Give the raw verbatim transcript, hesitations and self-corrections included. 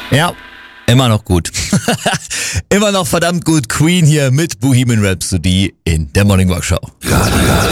Ja, immer noch gut. Immer noch verdammt gut. Queen hier mit Bohemian Rhapsody in der Morning Rock Show. Radio